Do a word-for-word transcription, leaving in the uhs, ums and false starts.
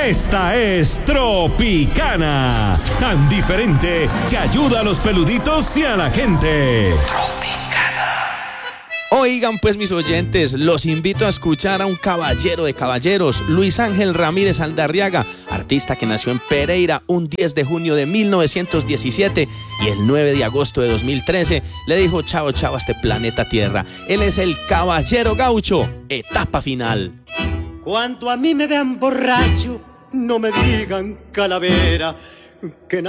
Esta es Tropicana, tan diferente que ayuda a los peluditos y a la gente. Oigan pues mis oyentes, los invito a escuchar a un caballero de caballeros, Luis Ángel Ramírez Aldarriaga, artista que nació en Pereira un diez de junio de mil novecientos diecisiete y el nueve de agosto de dos mil trece le dijo chao chao a este planeta Tierra. Él es el Caballero Gaucho, etapa final. Cuando a mí me vean borracho, no me digan calavera, que